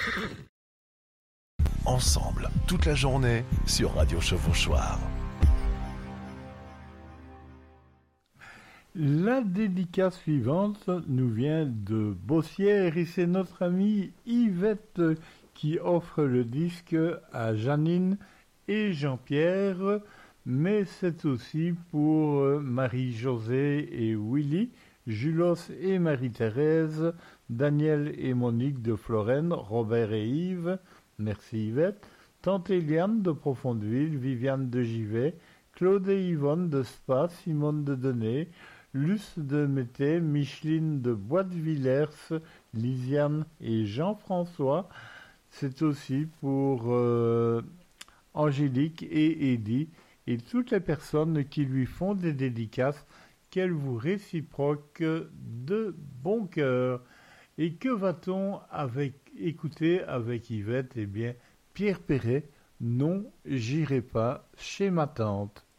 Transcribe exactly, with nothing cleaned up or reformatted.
Ensemble, toute la journée, sur Radio Chevauchoir. La dédicace suivante nous vient de Bossière et c'est notre amie Yvette qui offre le disque à Janine et Jean-Pierre, mais c'est aussi pour Marie-Josée et Willy, Julos et Marie-Thérèse, Daniel et Monique de Florène, Robert et Yves, merci Yvette, Tante Eliane de Profondeville, Viviane de Givet, Claude et Yvonne de Spa, Simone de Denay, Luce de Mété, Micheline de Bois-de-Villers, Lisiane et Jean-François. C'est aussi pour euh, Angélique et Eddy et toutes les personnes qui lui font des dédicaces qu'elle vous réciproque de bon cœur. Et que va-t-on avec, écouter avec Yvette? Eh bien, Pierre Perret, non, j'irai pas chez ma tante.